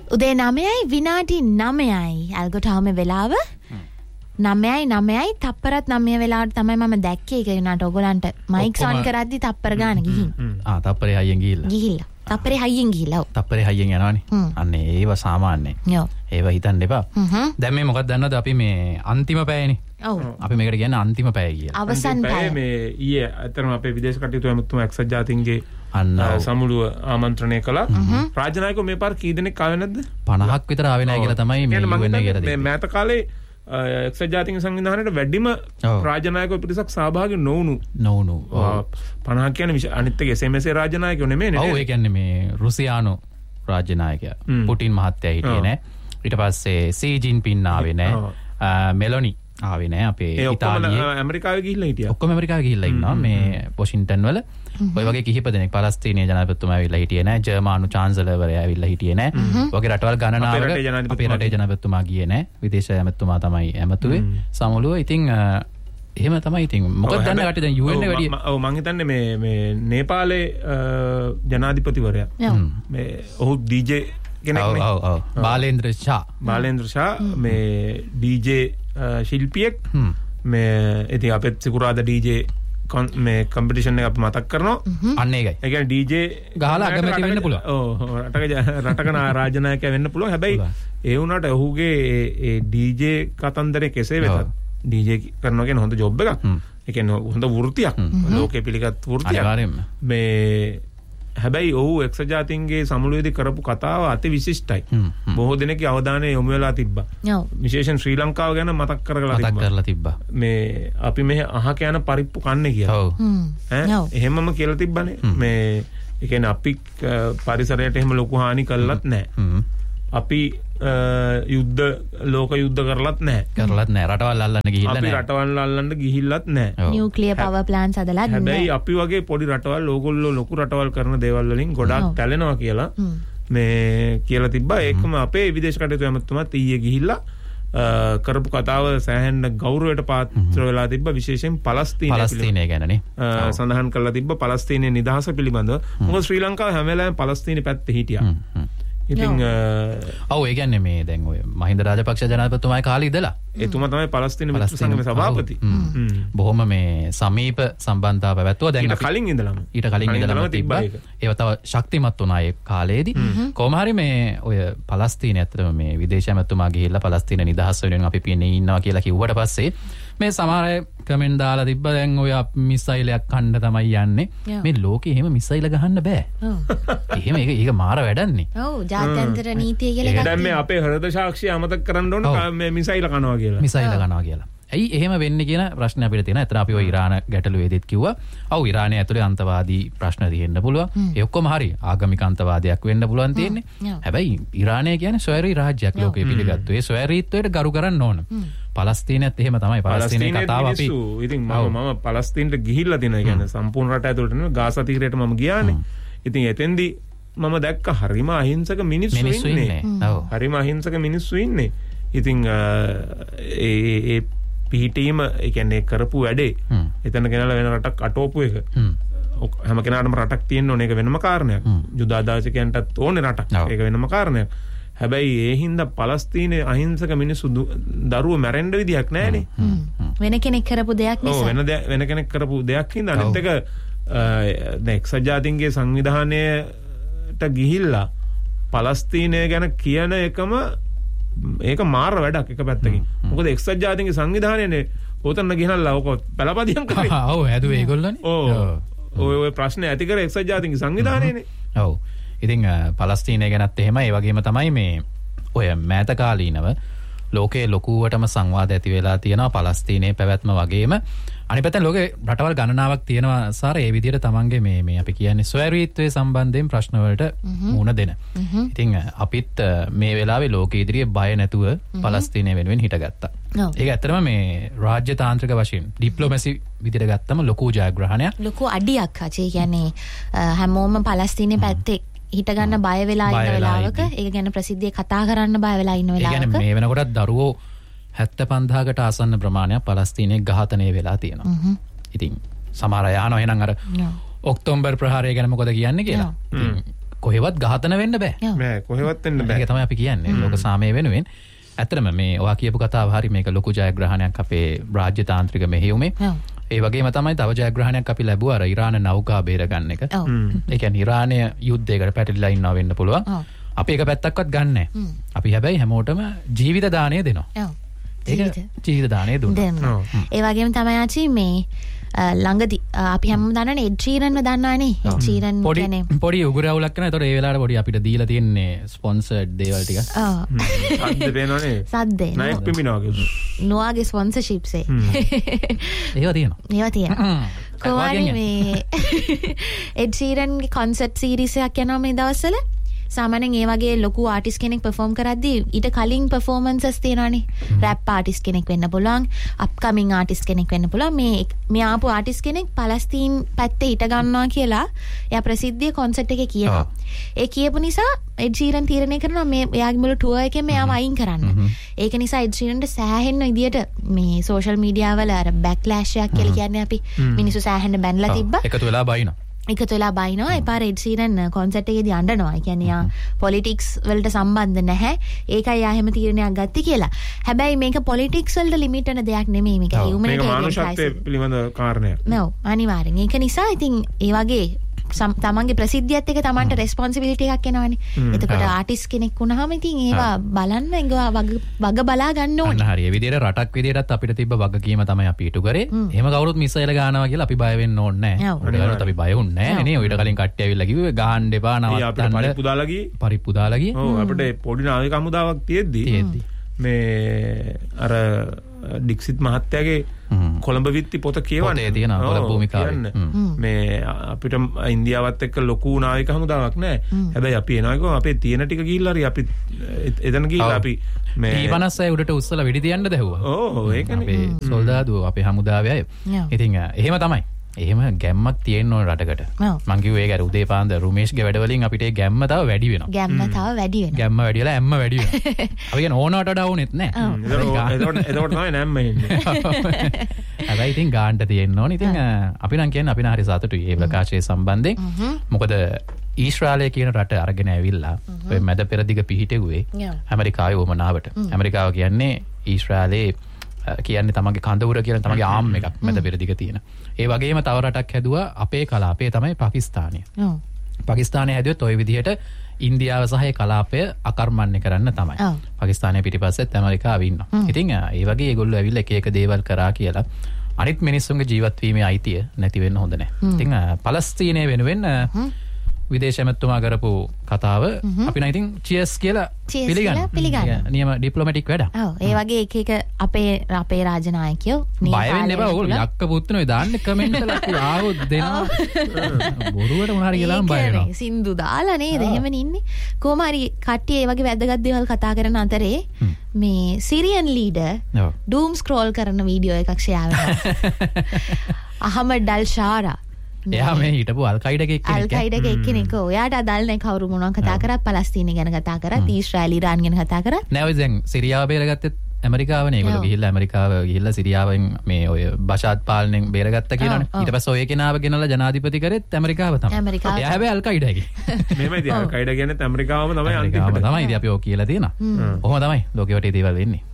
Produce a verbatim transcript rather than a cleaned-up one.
උදේ නවයයි විනාඩි නවයයි ඇල්ගොටාම වෙලාව නවයයි නවයයි තප්පරත් නවය වෙලාවට තමයි මම දැක්කේ ඒක උනාට ඔයගොල්ලන්ට මයික් ඔන් කරද්දි තප්පර ගාන ගිහින් ආ තප්පරේ හයියෙන් ගිහිල්ලා ගිහිල්ලා තප්පරේ හයියෙන් ගිහිල්ලා තප්පරේ හයියෙන් යනවනේ අන්න ඒව සාමාන්‍යයි යෝ ඒව හිතන්න එපා දැන් මේ මොකක්ද දන්නවද අපි මේ අන්තිම පැයනේ ඔව් අපි මේකට කියන්නේ අන්තිම පැය කියලා අවසන් පැය මේ ඊයේ අතරම අපේ විදේශ කටයුතු ඇමතුමා එක්සත් ජාතීන්ගේ අන්න සමුළුව ආමන්ත්‍රණය කළා රාජ්‍ය නායකයෝ මේ පාර කී දෙනෙක් ආවේ නැද්ද පනහක් විතර ආවේ නැහැ කියලා තමයි මේ වෙන්නේ කියලා මේ මෑත කාලේ එක්සත් ජාතීන් සංවිධානයේ වැඩිම රාජ්‍ය නායකයෝ පිරිසක් සහභාගී නොවුණු නොවුණු පනහක් කියන්නේ අනිත් එක එස් එම් එස් රාජ්‍ය නායකයෝ නෙමෙයි නේද? ඔව් ඒ කියන්නේ මේ රුසියානු රාජ්‍ය നായකයා පුටින් මහත්තයා හිටියේ නෑ. ඊට පස්සේ සී ජින්පින් ආවේ නෑ. මෙලොනි ආවේ නෑ අපේ ඉතාලියේ. ඇමරිකාවේ ගිහිල්ලා හිටියා. ඔක්කොම ඇමරිකාවේ ගිහිල්ලා ඉන්නවා මේ වොෂින්ටන් වල. ඔය වගේ කිහිප දෙනෙක් පලස්තීනීය ජනාධිපතිතුමා ඇවිල්ලා හිටියේ නෑ. ජර්මානු චාන්සලර්වරයා ඇවිල්ලා හිටියේ නෑ. වගේ රටවල් ගණනාවක අපේ රටේ ජනාධිපතිතුමා ගියේ නෑ. විදේශ ඇමතුමා තමයි ඇමතුවේ. සමුළුව ඉතින් එහෙම තමයි ඉතින් මොකද දන්න කට්ටිය දැන් යූ එන් එක වැඩි ඔව් මං හිතන්නේ මේ මේ නේපාලේ ජනාධිපතිවරයා මේ ඔහු ඩීජේ කෙනෙක් නේ ඔව් ඔව් බාලේන්ද්‍ර ෂා බාලේන්ද්‍ර ෂා මේ ඩීජේ ශිල්පියෙක් මේ ඉතින් අපේ සිකුරාදා ඩීජේ මේ කම්පිටිෂන් එක අපි මතක් කරනවා අන්න ඒකයි ඒ කියන්නේ ඩීජේ ගහලා අගමැති වෙන්න පුළුවන් ඔව් රටක රටක රාජ්‍ය නායකයා වෙන්න පුළුවන් හැබැයි ඒ වුණාට ඔහුගේ ඒ ඩීජේ කතන්දරේ කෙසේ වෙතත් ඩීජේ කරනවා කියන්නේ හොඳ ජොබ් එකක්. ඒ කියන්නේ හොඳ වෘත්තියක්. ලෝකේ පිළිගත් වෘත්තියක්. මේ හැබැයි ඔහු එක්සත් ජාතීන්ගේ සමුළුවේදී කරපු කතාව අති විශිෂ්ටයි. බොහෝ දෙනෙක්ගේ අවධානය යොමු වෙලා තිබ්බා. විශේෂයෙන් ශ්‍රී ලංකාව ගැන මතක් කරලා තිබ්බා. මතක් කරලා තිබ්බා. මේ අපි මෙහෙ අහක යන පරිප්පු කන්නේ කියලා. ඔව්. ඈ එහෙමම කියලා තිබ්බනේ. මේ ඒ කියන්නේ අපි පරිසරයට එහෙම ලොකු හානි කළත් නැහැ. අපි යුද්ධ ලෝක යුද්ධ කරලත් නැහැ. කරලත් නැහැ. රටවල් අල්ලන්න ගිහිල්ලා නැහැ. අපි රටවල් අල්ලන්න ගිහිල්ලත් නැහැ. නියුක්ලියර් පවර් ප්ලාන්ට්ස් හදලා නැහැ. හැබැයි අපි වගේ පොඩි රටවල් ඕගොල්ලෝ ලොකු රටවල් කරන දේවල් වලින් ගොඩාක් පැලෙනවා කියලා මේ කියලා තිබ්බා. ඒකම අපේ විදේශ කටයුතු ඇමතුමාත් ඊයේ ගිහිල්ලා කරපු කතාව සෑහෙන ගෞරවයට පාත්‍ර වෙලා තිබ්බා. විශේෂයෙන් පලස්තීනය පලස්තීනය ගැනනේ සඳහන් කරලා තිබ්බා. පලස්තීනයේ නිදහස පිළිබඳව. මොකද ශ්‍රී ලංකාව හැම වෙලාවෙම පලස්තීන පැත්තේ හිටියා. ඉතින් ඔව් ඒ කියන්නේ මේ දැන් ඔය මහින්ද රාජපක්ෂ ජනාධිපතිතුමාගේ කාලේ ඉඳලා එතුමා තමයි පලස්තීන මිත්‍ර සංගමේ සභාපති. බොහොම මේ සමීප සම්බන්ධතාව පැවැත්වුවා. දැන් ඊට කලින් ඉඳලම ඊට කලින් ඉඳලම තිබ්බා. ඒව තව ශක්තිමත් වුණා ඒ කාලේදී. කොහොම හරි මේ ඔය පලස්තීන ඇත්තටම මේ විදේශ ඇමතුමා ගිහිල්ලා පලස්තීන නිදහස් වෙනුවෙන් අපි පින්නේ ඉන්නවා කියලා කිව්වට පස්සේ මේ සමහර අය කමෙන්ට් දාලා තිබ්බා දැන් ඔය මිසයිලයක් කන්න තමයි යන්නේ. මේ ලෝකේ එහෙම මිසයිල ගහන්න බෑ. එහෙම ඒක ඒක මාර වැඩන්නේ. ඔව් ජාත්‍යන්තර නීතිය කියලා එකක්. දැන් මේ අපේ හෘද සාක්ෂිය අමතක කරන්න ඕන මේ මිසයිල කනවා කියලා. මිසයිල කනවා කියලා. ඇයි එහෙම වෙන්නේ කියන ප්‍රශ්න අපිට තියෙනවා. එතන අපි ඔය ඉරාන ගැටලුවේදීත් කිව්වා. ඔව් ඉරානයේ ඇතුලේ අන්තවාදී ප්‍රශ්න තියෙන්න පුළුවන්. ඒ ඔක්කොම හරි. ආගමික අන්තවාදයක් වෙන්න පුළුවන් තියෙන්නේ. හැබැයි ඉරානය කියන්නේ සොයරි රාජ්‍යයක් ලෝකයේ පිළිගත්තු. ඒ සොයරීත්වයට ගරු කරන්න ඕන. පලස්තීනයත් එහෙම තමයි. පලස්තීනයේ කතාව අපි ඉතින් මම මම පලස්තීනට ගිහිල්ලා තියෙනවා. කියන්නේ සම්පූර්ණ රට ඇතුළට නෙවෙයි ගාසා තීරයට මම ගියානේ. ඉතින් එතෙන්දී මම දැක්ක හරිම අහිංසක මිනිස්සු ඉන්නේ. ඔව්. හරිම අහිංසක මිනිස්සු ඉන්නේ. ඉතින් ඒ ඒ පිහිටීම ඒ කියන්නේ කරපු වැඩේ එතන ගෙනලා වෙන රටක් අටෝපු එක. හැම කෙනාටම රටක් තියෙන්න ඕනේ. ඒක වෙනම කාරණයක්. යුද ආදාසිකයන්ටත් ඕනේ රටක්. ඒක වෙනම කාරණයක්. හැබැයි ඒ හින්දා පලස්තීනයේ අහිංසක මිනිස්සු දරුවෝ මැරෙන්න විදියක් නැහැනේ. වෙන කෙනෙක් කරපු දෙයක් නිසා. ඔව් වෙන වෙන කෙනෙක් කරපු දෙයක් හින්දා අනිත් එක දැන් එක්සත් ජාතීන්ගේ සංවිධානයට ගිහිල්ලා පලස්තීනය ගැන කියන එකම ඒක මාර වැඩක් එක පැත්තකින්. මොකද එක්සත් ජාතීන්ගේ සංවිධානයනේ ඔතන ගිහලා ඔක පළපදියම් කරේ. ඔව් හැදුවේ ඒගොල්ලෝනේ. ඔව් ඔය ඔය ප්‍රශ්නේ ඇති කර එක්සත් ජාතීන්ගේ සංවිධානයනේ. ඔව්. ඉතින් පලස්තීනය ගැනත් එහෙමයි. ඒ වගේම තමයි මේ ඔය මෑත කාලීනව ලෝකයේ ලොකුවටම සංවාද ඇති වෙලා තියෙනවා පලස්තීනයේ පැවැත්ම වගේම අනිත් පැත්තෙන් ලෝකේ රටවල් ගණනාවක් තියෙනවා සාර ඒ විදිහට තමන්ගේ මේ මේ අපි කියන්නේ ස්වෛරීත්වයේ සම්බන්ධයෙන් ප්‍රශ්න වලට මුහුණ දෙන. ඉතින් අපිත් මේ වෙලාවේ ලෝකෙ ඉදිරියේ බය නැතුව පලස්තීනය වෙනුවෙන් හිටගත්තා. ඒක ඇත්තටම මේ රාජ්‍ය තාන්ත්‍රික වශයෙන් ඩිප්ලොමැසි විදිහට ගත්තම ලොකු ජයග්‍රහණයක්. ලොකු අඩියක් අචේ කියන්නේ හැමෝම පලස්තීනයේ පැත්තේ හිට ගන්න බය වෙලා ඉන්න වෙලාවක ඒක ගැන ප්‍රසිද්ධියේ කතා කරන්න බය වෙලා ඉන්න වෙලාවක ඒ කියන්නේ මේ වෙනකොටත් දරුවෝ හැත්තෑ පන්දාහකට ආසන්න ප්‍රමාණයක් පලස්තීනයේ ඝාතනය වෙලා තියෙනවා. ඉතින් සමහර අය අහනවා එහෙනම් අර ඔක්තෝබර් ප්‍රහාරය ගැන මොකද කියන්නේ කියලා. ඉතින් කොහෙවත් ඝාතන වෙන්න බෑ. බෑ කොහෙවත් වෙන්න බෑ. ඒක තමයි අපි කියන්නේ ලෝක සාමය වෙනුවෙන්. ඇත්තටම මේ ඔයා කියපු කතාව හරි මේක ලොකු ජයග්‍රහණයක් අපේ රාජ්‍ය තාන්ත්‍රික මෙහෙයුමේ. ඒ වගේම තමයි තව ජයග්‍රහණයක් අපි ලැබුවා අර ඉරාන නෞකා බේර ගන්න එක. ඒ කියන්නේ ඉරානය යුද්ධයකට පැටලිලා ඉන්නවා වෙන්න පුළුවන්. අපි එක පැත්තක්වත් ගන්න නැහැ. අපි හැබැයි හැමෝටම ජීවිත දාණය දෙනවා. ඒක ජීවිත දාණය දුන්නා. ඒ වගේම තමයි ආචි මේ ළඟදි අපි හැමෝම දන්නවනේ එඩ් ෂීරන්ව දන්නවනේ. එඩ් ෂීරන් කියන්නේ පොඩි උගුරවුලක් කරනවා. ඒතකොට ඒ වෙලාවට පොඩි අපිට දීලා තියෙන්නේ ස්පොන්සර්ඩ් දේවල් ටික. ඔව්. සද්ද පේනවනේ. සද්දේ. නයිස් පිමිනවාගේ. නොවාගේ ස්පොන්සර්ෂිප්ස් ඒ. ඒවා තියෙනවා. ඒවා තියෙනවා. කොහොමද මේ එඩ් ෂීරන්ගේ කොන්සර්ට් සීරීස් එකක් යනවා මේ දවස්වල. සාමාන්‍යයෙන් ඒ වගේ ලොකු ආටිස්ට් කෙනෙක් perform කරද්දී ඊට කලින් performances තියෙනවානේ. රැප් ආටිස්ට් කෙනෙක් වෙන්න පුළුවන්, අප්කමින් ආටිස්ට් කෙනෙක් වෙන්න පුළුවන්. මේ මේ ආපු ආටිස්ට් කෙනෙක් පලස්තීන් පැත්තේ හිට ගන්නවා කියලා එයා ප්‍රසිද්ධිය කොන්සර්ට් එකේ කියනවා. ඒ කියපු නිසා එඩ් ෂීරන් තීරණය කරනවා මේ එයාගේ මුළු ටුවර් එකෙන් මෙයාව අයින් කරන්න. ඒක නිසා එඩ් ෂීරන්ට සෑහෙන විදියට මේ සෝෂල් මීඩියා වල අර බෑක්ලෑෂ් එකක් කියලා කියන්නේ අපි මිනිස්සු සෑහෙන බැනලා තිබ්බා. එකතු වෙලා බයිනවා. එකතු වෙලා බයිනවා. එපා එඩ් ෂීරන් කොන්සර්ට් එකේදී අඬනවා. ඒ කියන්නේ යා පොලිටික්ස් වලට සම්බන්ධ නැහැ. ඒකයි යා හැම තීරණයක් ගත්තේ කියලා. හැබැයි මේක පොලිටික්ස් වලට ලිමිට් වෙන දෙයක් නෙමෙයි. මේක හියුමනිටේරියන් මනුෂ්‍යත්වයේ පිළිබඳ කාරණයක්. නෝ අනිවාර්යෙන්. ඒක නිසා ඉතින් ඒ වගේ තමන්ගේ ප්‍රසිද්ධියත් එක තමන්ට රෙස්පොන්සිබිලිටි එකක් එනවනේ. එතකොට ආටිස්ට් කෙනෙක් වුණාම ඉතින් ඒවා බලන්න ඒවා වග බලා ගන්න ඕනේ. අන්න හරි. ඒ විදිහට රටක් විදිහටත් අපිට තිබ්බ වගකීම තමයි අපි ඉටු කරේ. එහෙම කවුරුත් මිසයිල ගන්නවා කියලා අපි බය වෙන්න ඕනේ නැහැ. ඒකට අපි බය වුන්නේ නැහැ නේ. ඊට කලින් කට්ටිය ඇවිල්ලා කිව්වේ ගහන්න එපා නවත්තන්න. පරිප්පු දාලා ගියේ. පරිප්පු දාලා ගියේ. ඔව් අපිට පොඩි නාවික හමුදාවක් තියෙද්දි මේ අර ඩික්සිත් මහත්තයාගේ කොළඹ විත්ති පොත කියවන්නේ තියෙනවා කොළඹ භූමිකාවේ. මේ අපිට ඉන්දියාවත් එක්ක ලොකු නාවික හමුදාවක් නැහැ. හැබැයි අපි එනවා කිව්වම අපේ තියෙන ටික ගිහිල්ලා හරි අපි එතන ගිහිල්ලා අපි මේ ටී පනස් අය උඩට උස්සලා වෙඩි තියන්න දැහුවා. ඔව් ඒකනේ. අපේ සොල්දාදුවෝ අපේ හමුදාවේ අය. ඉතින් එහෙම තමයි. එහෙම ගැම්මක් තියෙන්න ඕන රටකට. මං කිව්වේ ඒක අර උදේ පාන්දර රුමේෂ්ගේ වැඩවලින් අපිට ඒ ගැම්ම තව වැඩි වෙනවා. ගැම්ම තව වැඩි වෙනවා. ගැම්ම වැඩි වෙලා ඇම්ම වැඩි වෙනවා. අපි කියන ඕනකට වඩා ඕනෙත් නෑ. එතකොට එතකොට තමයි නැම්ම එන්නේ. හැබැයි ඉතින් ගාන්න තියෙන්න ඕනේ. ඉතින් අපි නම් කියන්නේ අපි නම් හරි සතුටුයි මේ ප්‍රකාශය සම්බන්ධයෙන්. මොකද ඊශ්‍රායලය කියන රට අරගෙන ඇවිල්ලා ඔය මැද පෙරදිග පිහිටෙව්වේ ඇමරිකාවේ වමනාවට. ඇමරිකාව කියන්නේ ඊශ්‍රායලයේ කියන්නේ තමගේ කඳවුර කියන තමගේ ආම් එකක් මැද පෙරදිග තියෙන. ඒ වගේම තව රටක් හැදුවා අපේ කලාපය තමයි පාකිස්තානය. පාකිස්තානය හැදුවත් ওই විදිහට ඉන්දියාව සහ ඒ කලාපය අකර්මණ්‍ය කරන්න තමයි. පාකිස්තානය පිටිපස්සෙත් ඇමරිකාව ඉන්නවා. ඉතින් ඒ වගේ ඒගොල්ලෝ ඇවිල්ලා එක එක දේවල් කරා කියලා අනිත් මිනිස්සුන්ගේ ජීවත් වීමේ අයිතිය නැති වෙන්න හොඳ නැහැ. ඉතින් පලස්තීනය වෙනුවෙන් විදේශ ඇමතුමා කරපු කතාව අපි නම් ඉතින් චියර්ස් කියලා පිළිගන්න. නියම ඩිප්ලොමැටික් වැඩ. ඔව් ඒ වගේ එක එක අපේ අපේ රාජනායකයෝ බය වෙන්න එපා. ඕගොල්ලෝ යක්ක පුත්තුනේ දාන්න කමෙන්ට් වල ආවොත් දෙනවා. බොරුවට මොනාරි කියලාම බය වෙනවා. සින්දු දාලා නේද එහෙම ඉන්නේ. කොහොම හරි කට්ටිය ඒ වගේ වැදගත් දේවල් කතා කරන අතරේ මේ සිරියන් ලීඩර් ඩූම් ස්ක්‍රෝල් කරන වීඩියෝ එකක් ෂෙයා වෙනවා. අහමඩ් අල් ෂාරා එයා මේ හිටපු අල්කයිඩගේ එක්කෙනෙක්. අල්කයිඩගේ එක්කෙනෙක්. ඔයාට අදාළ නැහැ කවුරු මොනවා කතා කරත් පලස්තීනය ගැන කතා කරත් ඊශ්‍රායල් ඉරාන් ගැන කතා කරත්. නෑ ඔය දැන් සිරියාව බේරගත්තෙත් ඇමරිකාවනේ. ඒගොල්ලෝ ගිහිල්ලා ඇමරිකාව ගිහිල්ලා සිරියාවෙන් මේ ඔය බෂාද් පාලනයෙන් බේරගත්තා කියනවනේ. ඊට පස්සේ ඔය කෙනාව ගෙනලා ජනාධිපති කරෙත් ඇමරිකාව තමයි. එයා හැබැයි අල්කයිඩගේ. මෙහෙමයි ඉතින් අල්කයිඩ කියන්නේ ඇමරිකාවම තමයි අන්තිමට. තමයි ඉතින් අපි ඔය කියලා තියෙනවා. ඔහොම තමයි ලෝකෙ වටේ දේවල් වෙන්නේ.